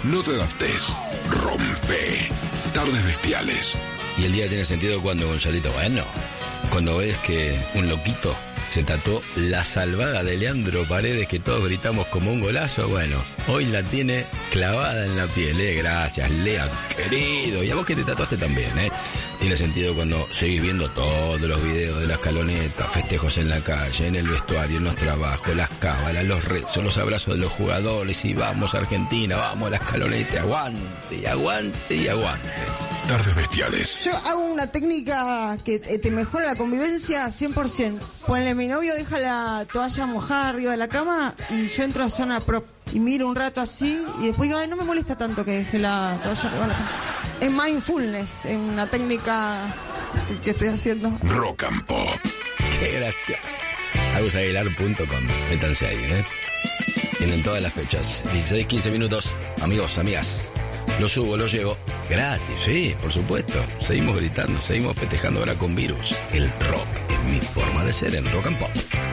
No te adaptes. Rompe. Tardes Bestiales. Y el día tiene sentido cuando, Gonzalito, bueno, cuando ves que un loquito se tatuó la salvada de Leandro Paredes, que todos gritamos como un golazo. Bueno, hoy la tiene clavada en la piel, Gracias, Lea, querido. Y a vos que te tatuaste también, Tiene sentido cuando seguís viendo todos los videos de la escaloneta, festejos en la calle, en el vestuario, en los trabajos, las cábalas, los rezos, los abrazos de los jugadores. Y vamos Argentina, vamos a la escaloneta, aguante, aguante y aguante. Tardes Bestiales. Yo hago una técnica que te mejora la convivencia 100%. Ponle, mi novio deja la toalla mojada arriba de la cama y yo entro a zona prop y miro un rato así y después digo, no me molesta tanto que deje la toalla arriba de la cama. Es mindfulness, es una técnica que estoy haciendo. Rock and Pop. Qué gracioso. agusaguilar.com. Métanse ahí, Tienen todas las fechas. 16, 15 minutos. Amigos, amigas. Lo subo, lo llevo. Gratis, sí, por supuesto. Seguimos gritando, seguimos festejando ahora con virus. El rock es mi forma de ser en Rock and Pop.